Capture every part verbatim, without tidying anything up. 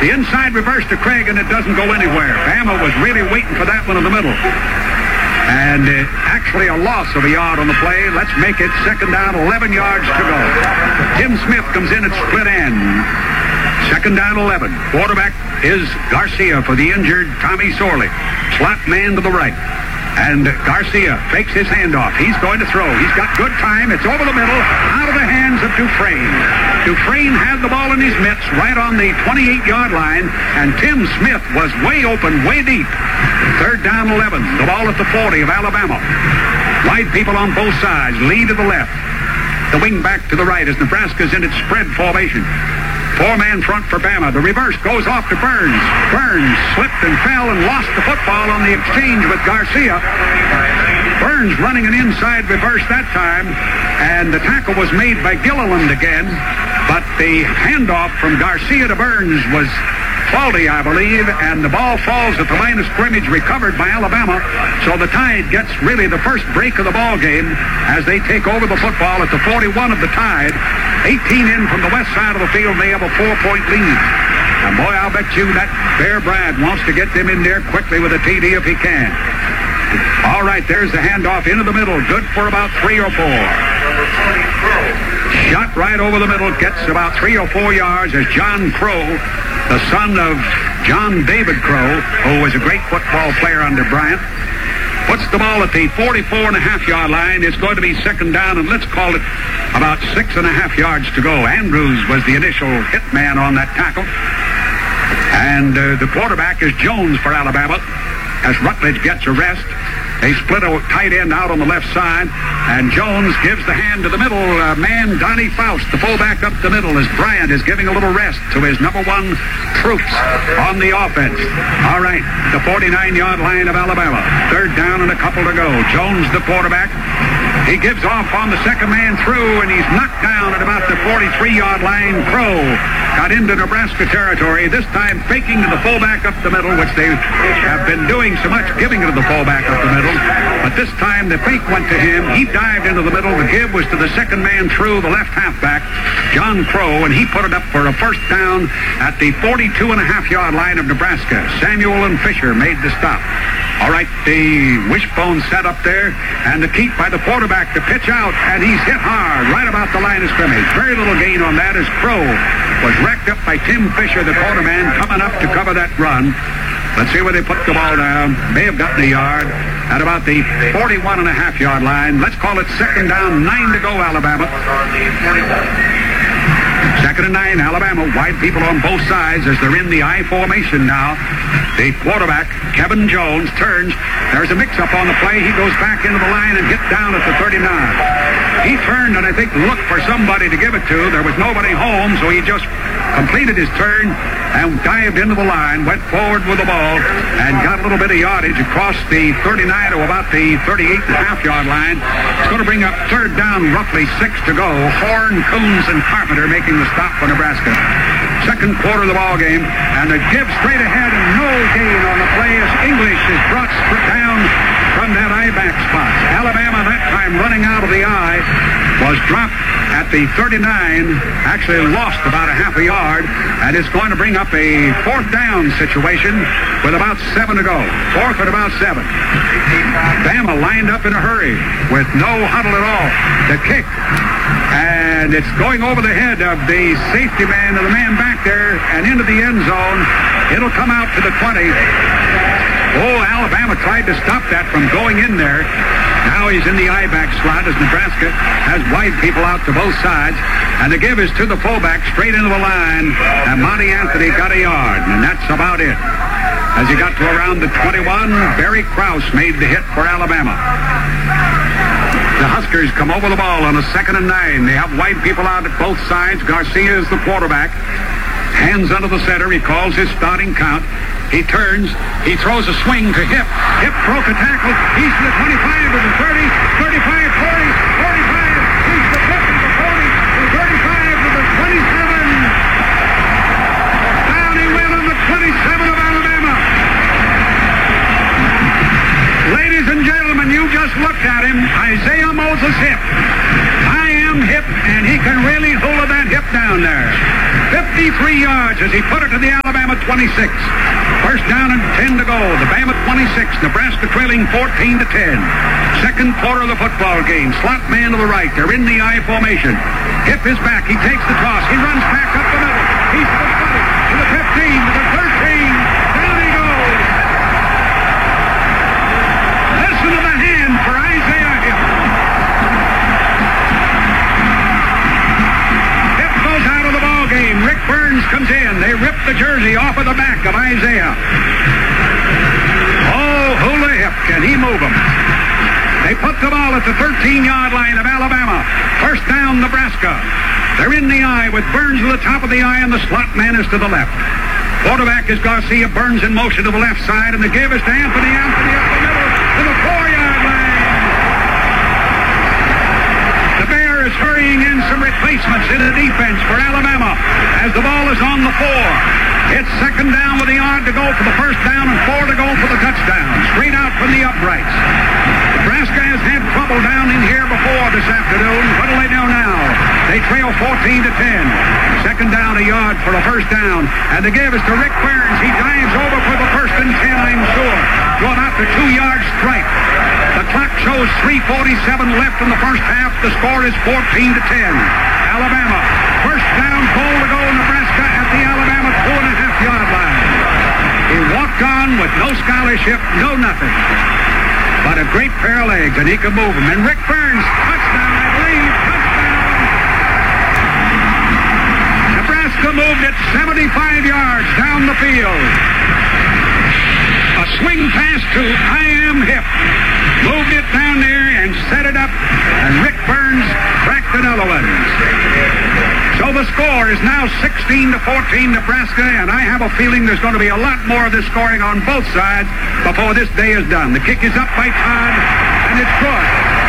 The inside reverse to Craig, and it doesn't go anywhere. Bama was really waiting for that one in the middle. And uh, actually a loss of a yard on the play. Let's make it second down, eleven yards to go. Tim Smith comes in at split end. Second down, eleven. Quarterback is Garcia for the injured Tommy Sorley. Slot man to the right. And Garcia fakes his handoff. He's going to throw. He's got good time. It's over the middle, out of the hands of Dufresne. Dufresne had the ball in his mitts right on the twenty-eight-yard line, and Tim Smith was way open, way deep. Third down, eleven. The ball at the forty of Alabama. Wide people on both sides. Lee to the left. The wing back to the right as Nebraska's in its spread formation. Four-man front for Bama. The reverse goes off to Burns. Burns slipped and fell and lost the football on the exchange with Garcia. Burns running an inside reverse that time, and the tackle was made by Gilliland again, but the handoff from Garcia to Burns was faulty, I believe, and the ball falls at the line of scrimmage, recovered by Alabama. So the Tide gets really the first break of the ball game as they take over the football at the forty-one of the Tide. eighteen in from the west side of the field. They have a four-point lead. And boy, I'll bet you that Bear Brad wants to get them in there quickly with a T D if he can. All right, there's the handoff into the middle. Good for about three or four. Shot right over the middle, gets about three or four yards as John Crow, the son of John David Crow, who was a great football player under Bryant, puts the ball at the forty-four and a half yard line. It's going to be second down, and let's call it about six and a half yards to go. Andrews was the initial hit man on that tackle. And uh, the quarterback is Jones for Alabama as Rutledge gets a rest. They split a tight end out on the left side, and Jones gives the hand to the middle uh, man, Donnie Faust, the fullback up the middle, as Bryant is giving a little rest to his number one troops on the offense. All right, the forty-nine-yard line of Alabama. Third down and a couple to go. Jones, the quarterback. He gives off on the second man through, and he's knocked down at about the forty-three-yard line. Crow got into Nebraska territory, this time faking to the fullback up the middle, which they have been doing so much, giving it to the fullback up the middle. But this time the fake went to him. He dived into the middle. The give was to the second man through, the left halfback, John Crow, and he put it up for a first down at the forty-two and a half yard line of Nebraska. Samuel and Fisher made the stop. All right, the wishbone set up there, and the keep by the quarterback to pitch out, and he's hit hard right about the line of scrimmage. Very little gain on that as Crow was racked up by Tim Fisher, the quarterman, coming up to cover that run. Let's see where they put the ball down. May have gotten a yard at about the forty-one and a half yard line. Let's call it second down, nine to go, Alabama. Second and nine, Alabama. Wide people on both sides as they're in the I formation now. The quarterback, Kevin Jones, turns. There's a mix-up on the play. He goes back into the line and gets down at the thirty-nine. He turned and I think looked for somebody to give it to. There was nobody home, so he just completed his turn and dived into the line, went forward with the ball, and got a little bit of yardage across the thirty-nine to about the thirty-eight and a half yard line. It's going to bring up third down, roughly six to go. Horn, Coons, and Carpenter making the stop for Nebraska. Second quarter of the ball game, and a give straight ahead and no gain on the play as English is brought down from that I-back spot. Alabama that time running out of the I was dropped at the thirty-nine, actually lost about a half a yard, and it's going to bring up a fourth down situation with about seven to go. Fourth and about seven. Bama lined up in a hurry with no huddle at all. The kick, and it's going over the head of the safety man and the man back there and into the end zone. It'll come out to the twenty. Oh, Alabama tried to stop that from going in there. Now he's in the I-back slot as Nebraska has wide people out to both sides. And the give is to the fullback straight into the line. And Monty Anthony got a yard, and that's about it. As he got to around the twenty-one, Barry Krause made the hit for Alabama. The Huskers come over the ball on a second and nine. They have wide people out at both sides. Garcia is the quarterback. Hands under the center. He calls his starting count. He turns. He throws a swing to Hip. Hip broke a tackle. He's to the twenty-five to the thirty, thirty-five, forty, forty-five. He's the fifty, the forty, the thirty-five to the twenty-seven. Down he went on the twenty-seven of Alabama. Ladies and gentlemen, you just looked at him. Isaiah Moses Hip. I am Hip, and he can really hold that hip get down there. fifty-three yards as he put it to the Alabama twenty-six. First down and ten to go. The Bama twenty-six. Nebraska trailing fourteen to ten. Second quarter of the football game. Slot man to the right. They're in the I formation. Hip is back. He takes the toss. He runs back up the middle. He's to the twenty, to the fifteen, to the thirteen. Down he goes. Listen to the hand for Isaiah Hip. Hip goes out of the ball game. Rick Burns comes in. They rip the jersey off of the back of Isaiah. Oh, hula Hip. Can he move him? They put the ball at the thirteen-yard line of Alabama. First down, Nebraska. They're in the eye with Burns to the top of the eye, and the slot man is to the left. Quarterback is Garcia. Burns in motion to the left side, and the give is to Anthony. Anthony up the middle to the four-yard line. The Bears hurrying in some replacements in the defense for Alabama as the ball is on the four. It's second down with a yard to go for the first down and four to go for the touchdown. Straight out from the uprights. Nebraska has had trouble down in here before this afternoon. What do they do now? They trail fourteen to ten. Second down, a yard for a first down. And the give is to Rick Burns. He dives over for the first and ten, I'm sure. Going out to two-yard stripe. The clock shows three forty-seven left in the first half. The score is fourteen to ten. Alabama. First down, goal to go, Nebraska at the Alabama two and a half yard line. He walked on with no scholarship, no nothing. But a great pair of legs, and he can move them. And Rick Burns, touchdown, I believe, touchdown. Nebraska moved it seventy-five yards down the field. A swing pass to I am Hip. Moved it down there and set it up, and Rick Burns cracked another one. So the score is now sixteen to fourteen Nebraska, and I have a feeling there's going to be a lot more of this scoring on both sides before this day is done. The kick is up by Todd, and it's good.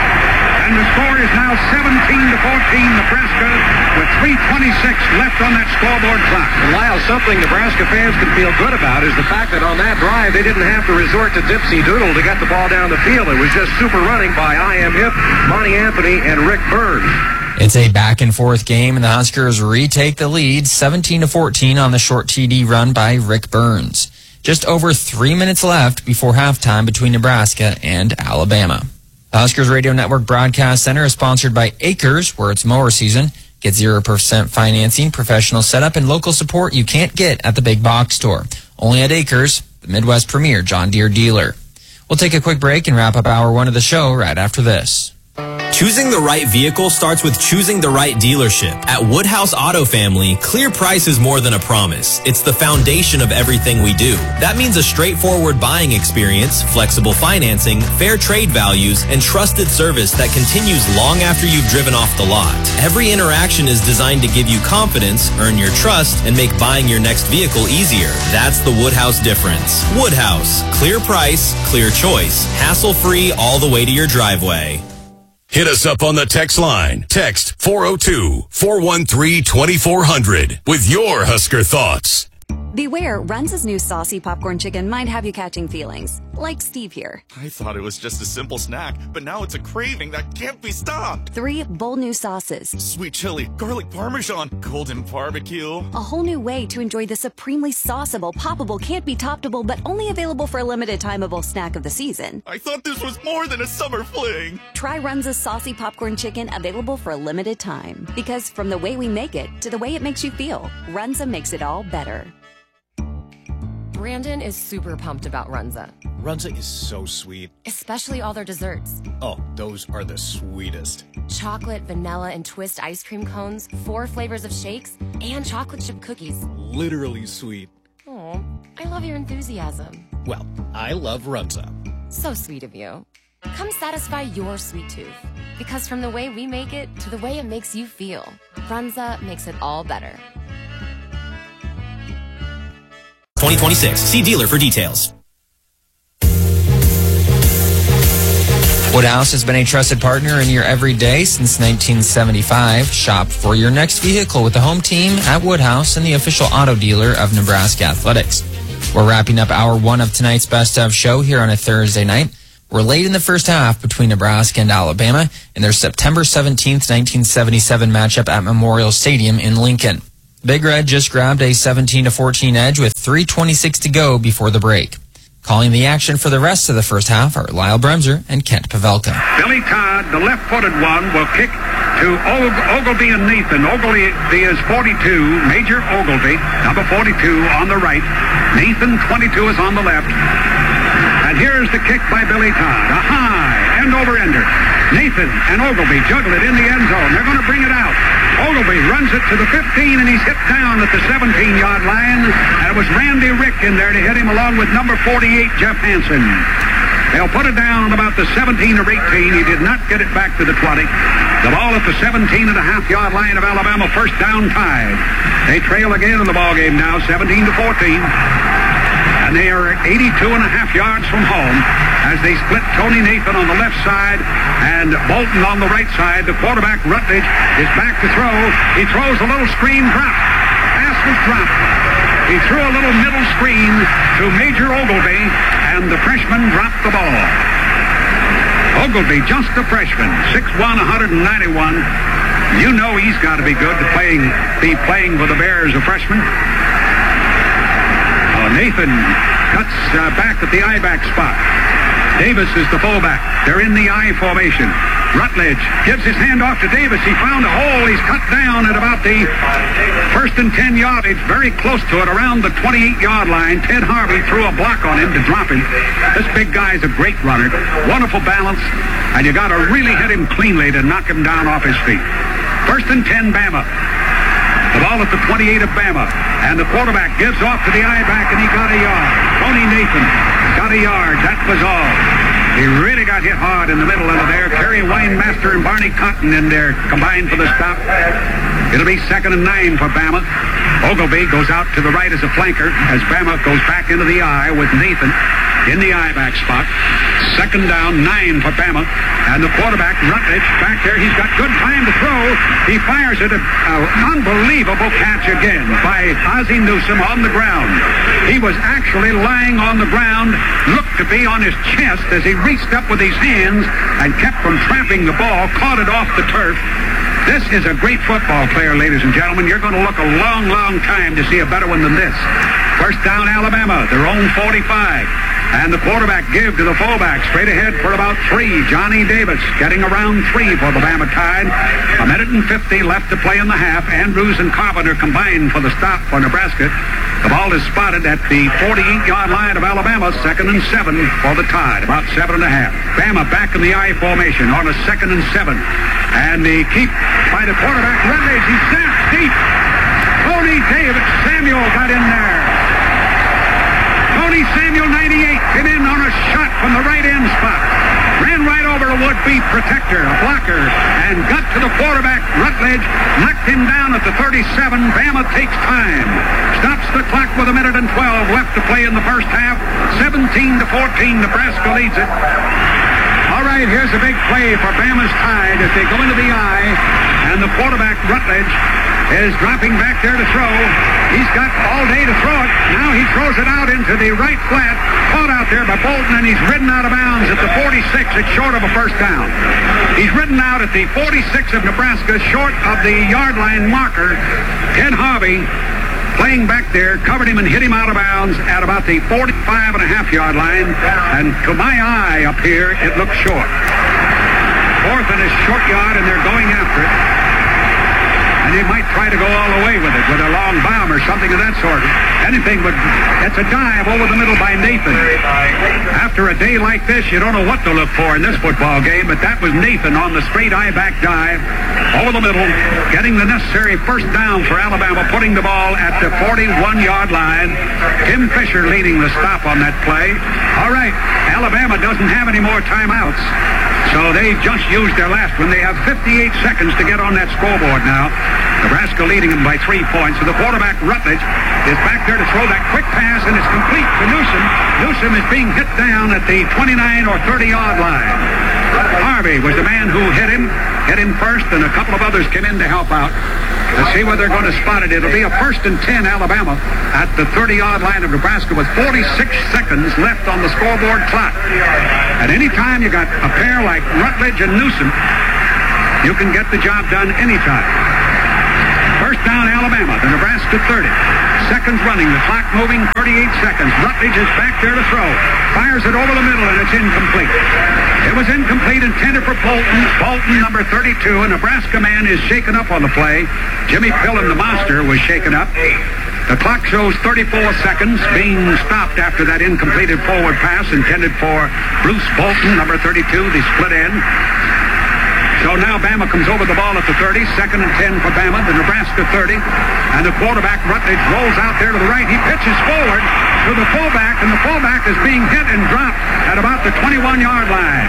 And the score is now seventeen to fourteen Nebraska with three twenty-six left on that scoreboard clock. And Lyle, something Nebraska fans can feel good about is the fact that on that drive they didn't have to resort to Dipsy Doodle to get the ball down the field. It was just super running by I am Hip, Monty Anthony, and Rick Burns. It's a back-and-forth game, and the Huskers retake the lead, seventeen to fourteen on the short T D run by Rick Burns. Just over three minutes left before halftime between Nebraska and Alabama. The Huskers Radio Network Broadcast Center is sponsored by Acres, where it's mower season. Get zero percent financing, professional setup, and local support you can't get at the big box store. Only at Acres, the Midwest premier John Deere dealer. We'll take a quick break and wrap up hour one of the show right after this. Choosing the right vehicle starts with choosing the right dealership. At Woodhouse Auto Family, clear price is more than a promise. It's the foundation of everything we do. That means a straightforward buying experience, flexible financing, fair trade values, and trusted service that continues long after you've driven off the lot. Every interaction is designed to give you confidence, earn your trust, and make buying your next vehicle easier. That's the Woodhouse difference. Woodhouse. Clear price, clear choice. Hassle-free all the way to your driveway. Hit us up on the text line. Text four oh two, four one three, two four zero zero with your Husker thoughts. Beware, Runza's new saucy popcorn chicken might have you catching feelings. Like Steve here. I thought it was just a simple snack, but now it's a craving that can't be stopped. Three bold new sauces. Sweet chili, garlic parmesan, golden barbecue. A whole new way to enjoy the supremely sauceable, poppable, can't be toppable, but only available for a limited timeable snack of the season. I thought this was more than a summer fling. Try Runza's saucy popcorn chicken, available for a limited time. Because from the way we make it to the way it makes you feel, Runza makes it all better. Brandon is super pumped about Runza. Runza is so sweet. Especially all their desserts. Oh, those are the sweetest. Chocolate, vanilla, and twist ice cream cones, four flavors of shakes, and chocolate chip cookies. Literally sweet. Oh, I love your enthusiasm. Well, I love Runza. So sweet of you. Come satisfy your sweet tooth. Because from the way we make it to the way it makes you feel, Runza makes it all better. twenty twenty-six. See dealer for details. Woodhouse has been a trusted partner in your everyday since nineteen seventy-five. Shop for your next vehicle with the home team at Woodhouse and the official auto dealer of Nebraska Athletics. We're wrapping up hour one of tonight's Best Of show here on a Thursday night. were late in the first half between Nebraska and Alabama in their September seventeenth, nineteen seventy-seven matchup at Memorial Stadium in Lincoln. Big Red just grabbed a seventeen to fourteen edge with three twenty-six to go before the break. Calling the action for the rest of the first half are Lyle Bremser and Kent Pavelka. Billy Todd, the left-footed one, will kick to Og- Ogilvy and Nathan. Ogilvy is forty-two, Major Ogilvy, number forty-two on the right. Nathan, twenty-two, is on the left. And here's the kick by Billy Todd. A high end-over-ender. Nathan and Ogilvy juggle it in the end zone. They're going to bring it out. Ogilvy runs it to the fifteen, and he's hit down at the seventeen-yard line. And it was Randy Rick in there to hit him along with number forty-eight, Jeff Hansen. They'll put it down about the seventeen or eighteen. He did not get it back to the twenty. The ball at the seventeen and a half yard line of Alabama, first down tied. They trail again in the ball game now, seventeen to fourteen. And they are eighty-two and a half yards from home as they split Tony Nathan on the left side and Bolton on the right side. The quarterback, Rutledge, is back to throw. He throws a little screen drop. Pass was dropped. He threw a little middle screen to Major Ogilvy, and the freshman dropped the ball. Ogilvy, just a freshman, six one, one ninety-one. You know he's got to be good to playing, be playing for the Bears, a freshman. Oh, Nathan cuts uh, back at the I-back spot. Davis is the fullback. They're in the I formation. Rutledge gives his hand off to Davis. He found a hole. He's cut down at about the first and ten yardage, very close to it, around the twenty-eight yard line. Ted Harvey threw a block on him to drop him. This big guy's a great runner. Wonderful balance, and you got to really hit him cleanly to knock him down off his feet. First and ten, Bama. The ball at the twenty-eight of Bama, and the quarterback gives off to the I-back, and he got a yard. Tony Nathan got a yard. That was all. He really got hit hard in the middle under there. Kerry Winemaster and Barney Cotton in there combined for the stop. It'll be second and nine for Bama. Ogilvy goes out to the right as a flanker as Bama goes back into the I with Nathan in the I-back spot. Second down, nine for Bama. And the quarterback, Rutledge, back there. He's got good time to throw. He fires it. An unbelievable catch again by Ozzie Newsome on the ground. He was actually lying on the ground, looked to be on his chest as he reached up with his hands and kept from trapping the ball, caught it off the turf. This is a great football player, ladies and gentlemen. You're going to look a long, long time to see a better one than this. First down, Alabama, their own forty-five. And the quarterback give to the fullback. Straight ahead for about three. Johnny Davis getting around three for the Bama Tide. A minute and fifty left to play in the half. Andrews and Carpenter combined for the stop for Nebraska. The ball is spotted at the forty-eight yard line of Alabama. Second and seven for the Tide. About seven and a half. Bama back in the I formation on a second and seven. And the keep by the quarterback. Rutledge, he snaps deep. Tony Davis Samuel got in there. Tony Samuel, ninety-eight, came in on a shot from the right end spot. Ran right over a would-be protector, a blocker, and got to the quarterback, Rutledge, knocked him down at the thirty-seven. Bama takes time. Stops the clock with a minute and twelve left to play in the first half. seventeen to fourteen, Nebraska leads it. All right, here's a big play for Bama's Tide as they go into the I, and the quarterback, Rutledge, is dropping back there to throw. He's got all day to throw it. Now he throws it out into the right flat. Caught out there by Bolton, and he's ridden out of bounds at the forty-six. It's short of a first down. He's ridden out at the forty-six of Nebraska, short of the yard line marker. Ted Harvey, playing back there, covered him and hit him out of bounds at about the forty-five and a half yard line. And to my eye up here, it looks short. Fourth and a short yard, and they're going after it. And they might try to go all the way with it, with a long bomb or something of that sort. Anything but, it's a dive over the middle by Nathan. After a day like this, you don't know what to look for in this football game, but that was Nathan on the straight I-back dive, over the middle, getting the necessary first down for Alabama, putting the ball at the forty-one yard line. Tim Fisher leading the stop on that play. All right, Alabama doesn't have any more timeouts. So they just used their last one. They have fifty-eight seconds to get on that scoreboard now. Nebraska leading them by three points. So the quarterback, Rutledge, is back there to throw that quick pass, and it's complete to Newsome. Newsome is being hit down at the twenty-nine or thirty yard line. Harvey was the man who hit him, hit him first, and a couple of others came in to help out. Let's see where they're going to spot it. It'll be a first and ten, Alabama, at the thirty-yard line of Nebraska with forty-six seconds left on the scoreboard clock. At any time you got a pair like Rutledge and Newsom, you can get the job done anytime. First down, Alabama, the Nebraska thirty. Seconds running, the clock moving, thirty-eight seconds. Rutledge is back there to throw. Fires it over the middle, and it's incomplete. It was incomplete, intended for Bolton. Bolton, number thirty-two. A Nebraska man is shaken up on the play. Jimmy Pillen, the monster, was shaken up. The clock shows thirty-four seconds, being stopped after that incompleted forward pass intended for Bruce Bolton, number thirty-two, the split end. So now Bama comes over the ball at the thirty, second and ten for Bama, the Nebraska thirty, and the quarterback Rutledge rolls out there to the right. He pitches forward to the fullback, and the fullback is being hit and dropped at about the twenty-one-yard line.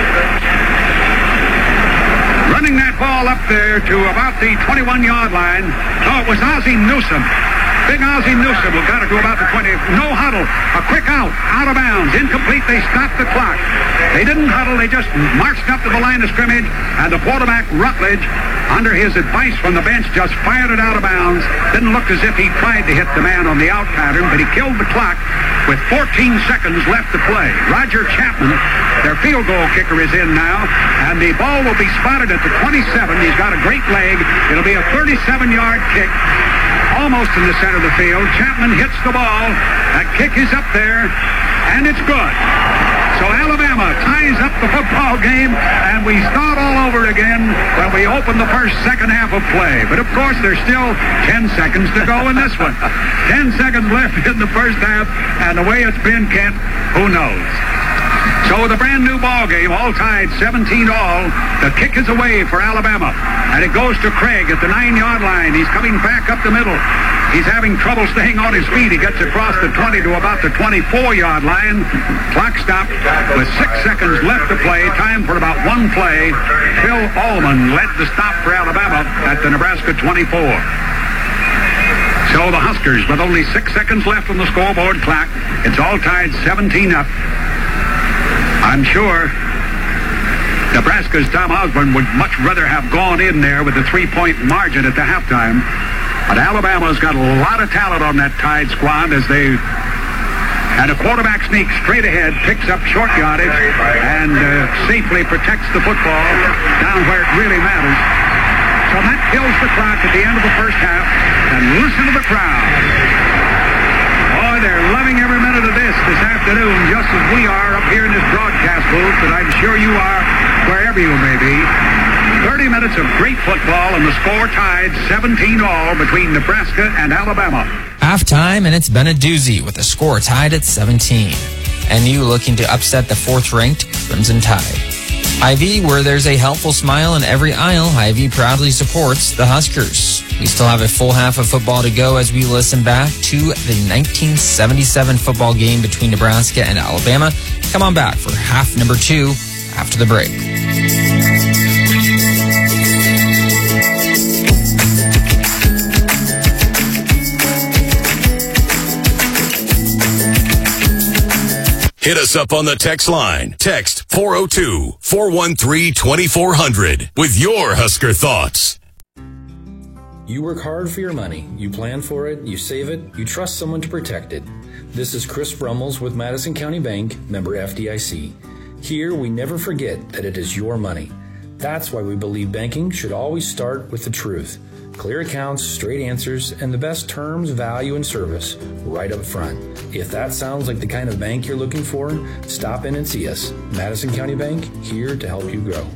Running that ball up there to about the twenty-one-yard line. Oh, it was Ozzie Newsom. Big Ozzie Newsom got it to about the twenty. No huddle. A quick out. Out of bounds. Incomplete. They stopped the clock. They didn't huddle. They just marched up to the line of scrimmage. And the quarterback, Rutledge, under his advice from the bench, just fired it out of bounds. Didn't look as if he tried to hit the man on the out pattern, but he killed the clock with fourteen seconds left to play. Roger Chapman, their field goal kicker, is in now. And the ball will be spotted at the twenty-seven. He's got a great leg. It'll be a thirty-seven-yard kick. Almost in the center of the field. Chapman hits the ball. That kick is up there, and it's good. So Alabama ties up the football game, and we start all over again when we open the first second half of play. But, of course, there's still ten seconds to go in this one. ten seconds left in the first half, and the way it's been, Kent, who knows? So the brand new ball game, all tied seventeen all. The kick is away for Alabama. And it goes to Craig at the nine-yard line. He's coming back up the middle. He's having trouble staying on his feet. He gets across the twenty to about the twenty-four-yard line. Clock stopped with six seconds left to play. Time for about one play. Phil Allman led the stop for Alabama at the Nebraska twenty-four. So the Huskers, with only six seconds left on the scoreboard clock, it's all tied seventeen up. I'm sure Nebraska's Tom Osborne would much rather have gone in there with a three-point margin at the halftime. But Alabama's got a lot of talent on that Tide squad as they... And a quarterback sneaks straight ahead, picks up short yardage, and uh, safely protects the football down where it really matters. So that kills the clock at the end of the first half. And listen to the crowd. Boy, they're loving every minute of this this afternoon, just as we are up here in this broadcast booth, and I'm sure you are wherever you may be. thirty minutes of great football, and the score tied seventeen all between Nebraska and Alabama. Halftime, and it's been a doozy with the score tied at seventeen. N U looking to upset the fourth-ranked Crimson Tide. Hy-Vee, where there's a helpful smile in every aisle, Hy-Vee proudly supports the Huskers. We still have a full half of football to go as we listen back to the nineteen seventy-seven football game between Nebraska and Alabama. Come on back for half number two after the break. Hit us up on the text line. Text four oh two, four one three, two four hundred with your Husker thoughts. You work hard for your money. You plan for it, you save it, you trust someone to protect it. This is Chris Brummels with Madison County Bank, member F D I C. Here, we never forget that it is your money. That's why we believe banking should always start with the truth. Clear accounts, straight answers, and the best terms, value, and service right up front. If that sounds like the kind of bank you're looking for, stop in and see us. Madison County Bank, here to help you grow.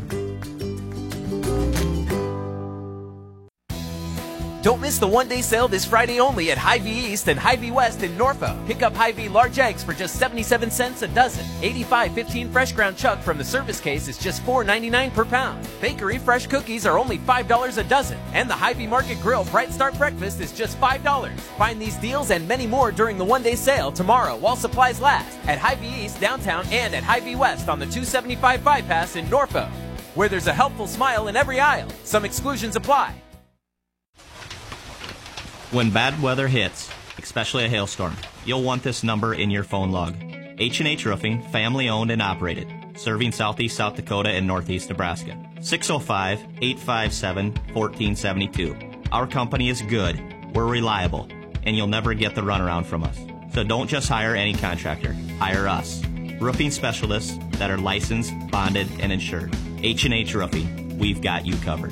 Don't miss the one-day sale this Friday only at Hy-Vee East and Hy-Vee West in Norfolk. Pick up Hy-Vee large eggs for just seventy-seven cents a dozen. eighty-five fifteen fresh ground chuck from the service case is just four ninety-nine per pound. Bakery fresh cookies are only five dollars a dozen. And the Hy-Vee Market Grill Bright Start Breakfast is just five dollars. Find these deals and many more during the one-day sale tomorrow while supplies last at Hy-Vee East downtown and at Hy-Vee West on the two seventy-five bypass in Norfolk, where there's a helpful smile in every aisle. Some exclusions apply. When bad weather hits, especially a hailstorm, you'll want this number in your phone log. H and H Roofing, family owned and operated. serving southeast South Dakota and northeast Nebraska. six oh five, eight five seven, one four seven two. Our company is good, we're reliable, and you'll never get the runaround from us. So don't just hire any contractor. Hire us. Roofing specialists that are licensed, bonded, and insured. H and H Roofing. We've got you covered.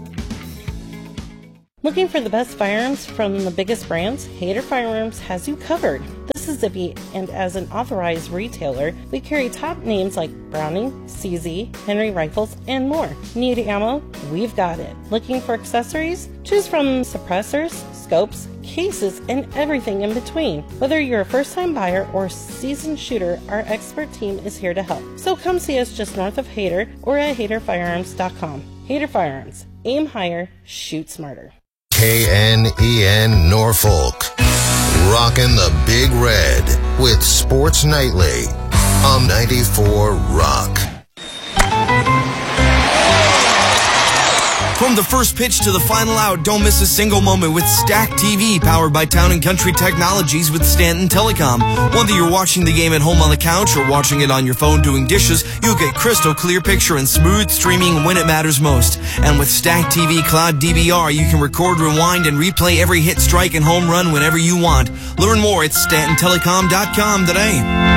Looking for the best firearms from the biggest brands? Hayter Firearms has you covered. This is Zippy, and as an authorized retailer, we carry top names like Browning, C Z, Henry Rifles, and more. Need ammo? We've got it. Looking for accessories? Choose from suppressors, scopes, cases, and everything in between. Whether you're a first-time buyer or seasoned shooter, our expert team is here to help. So come see us just north of Hayter or at hayter firearms dot com. Hayter Firearms. Aim higher, shoot smarter. K N E N Norfolk. Rockin' the Big Red with Sports Nightly on ninety-four Rock. From the first pitch to the final out, don't miss a single moment with Stack T V, powered by Town and Country Technologies with Stanton Telecom. Whether you're watching the game at home on the couch or watching it on your phone doing dishes, you'll get crystal clear picture and smooth streaming when it matters most. And with Stack T V Cloud D V R, you can record, rewind, and replay every hit, strike, and home run whenever you want. Learn more at stanton telecom dot com today.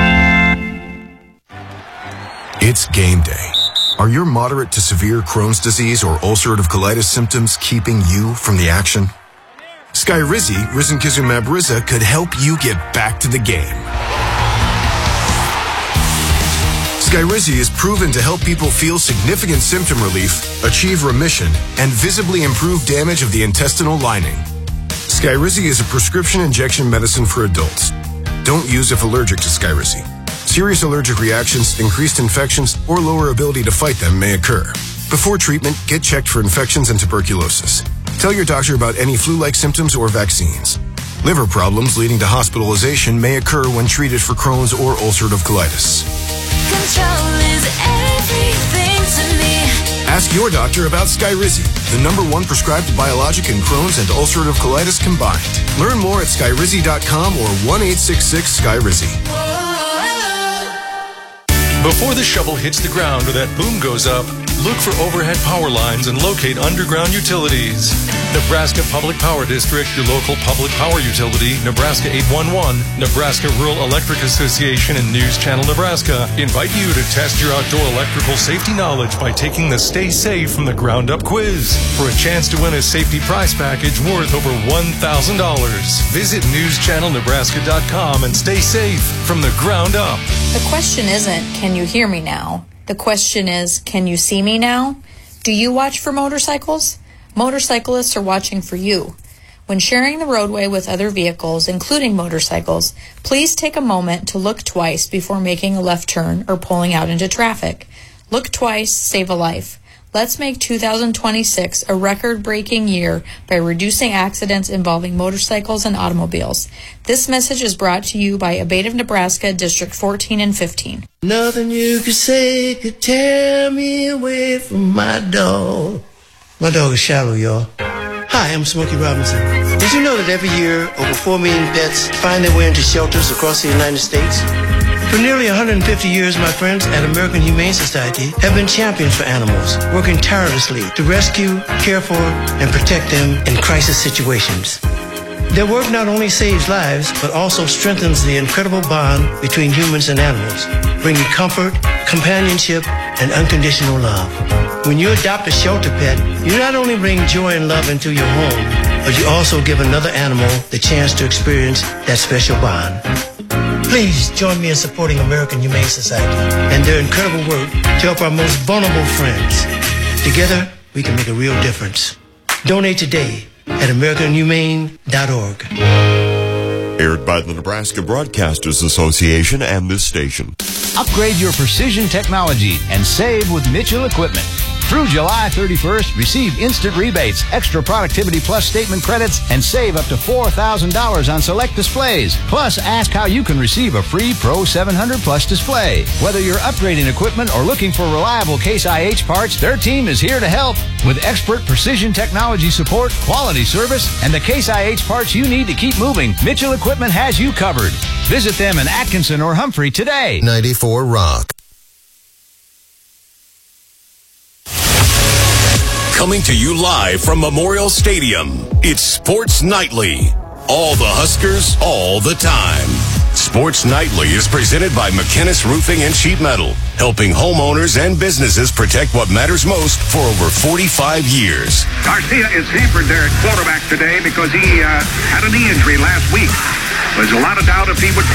It's game day. Are your moderate to severe Crohn's disease or ulcerative colitis symptoms keeping you from the action? Skyrizi, risankizumab Riza, could help you get back to the game. Skyrizi is proven to help people feel significant symptom relief, achieve remission, and visibly improve damage of the intestinal lining. Skyrizi is a prescription injection medicine for adults. Don't use if allergic to Skyrizi. Serious allergic reactions, increased infections, or lower ability to fight them may occur. Before treatment, get checked for infections and tuberculosis. Tell your doctor about any flu-like symptoms or vaccines. Liver problems leading to hospitalization may occur when treated for Crohn's or ulcerative colitis. Control is everything to me. Ask your doctor about Skyrizi, the number one prescribed biologic in Crohn's and ulcerative colitis combined. Learn more at skyrizi dot com or one eight six six Skyrizi. Before the shovel hits the ground or that boom goes up, look for overhead power lines and locate underground utilities. Nebraska Public Power District, your local public power utility, Nebraska eight one one, Nebraska Rural Electric Association, and News Channel Nebraska invite you to test your outdoor electrical safety knowledge by taking the Stay Safe from the Ground Up quiz for a chance to win a safety prize package worth over one thousand dollars. Visit news channel nebraska dot com and stay safe from the ground up. The question isn't, can you hear me now? The question is, can you see me now? Do you watch for motorcycles? Motorcyclists are watching for you. When sharing the roadway with other vehicles, including motorcycles, please take a moment to look twice before making a left turn or pulling out into traffic. Look twice, save a life. Let's make two thousand twenty-six a record-breaking year by reducing accidents involving motorcycles and automobiles. This message is brought to you by Abate of Nebraska, District fourteen and fifteen. Nothing you could say could tear me away from my dog. My dog is Shallow, y'all. Hi, I'm Smokey Robinson. Did you know that every year over four million pets find their way into shelters across the United States? For nearly one hundred fifty years, my friends at American Humane Society have been champions for animals, working tirelessly to rescue, care for, and protect them in crisis situations. Their work not only saves lives, but also strengthens the incredible bond between humans and animals, bringing comfort, companionship, and unconditional love. When you adopt a shelter pet, you not only bring joy and love into your home, but you also give another animal the chance to experience that special bond. Please join me in supporting American Humane Society and their incredible work to help our most vulnerable friends. Together, we can make a real difference. Donate today at american humane dot org. Aired by the Nebraska Broadcasters Association and this station. Upgrade your precision technology and save with Mitchell Equipment. Through July thirty-first, receive instant rebates, extra Productivity Plus statement credits, and save up to four thousand dollars on select displays. Plus, ask how you can receive a free Pro seven hundred Plus display. Whether you're upgrading equipment or looking for reliable Case I H parts, their team is here to help. With expert precision technology support, quality service, and the Case I H parts you need to keep moving, Mitchell Equipment has you covered. Visit them in Atkinson or Humphrey today. ninety-four Rock. Coming to you live from Memorial Stadium, it's Sports Nightly. All the Huskers, all the time. Sports Nightly is presented by McKinnis Roofing and Sheet Metal, helping homeowners and businesses protect what matters most for over forty-five years. Garcia is hampered there at quarterback today because he uh, had a knee injury last week. There's a lot of doubt if he would